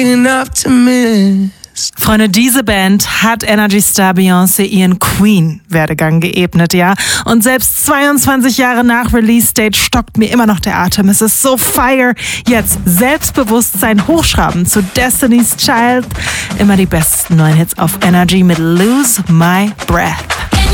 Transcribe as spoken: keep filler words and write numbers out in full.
Freunde, diese Band hat Energy Star Beyoncé ihren Queen-Werdegang geebnet, ja. Und selbst zweiundzwanzig Jahre nach Release-Date stockt mir immer noch der Atem. Es ist so fire. Jetzt Selbstbewusstsein hochschrauben zu Destiny's Child. Immer die besten neuen Hits auf Energy mit Lose My Breath.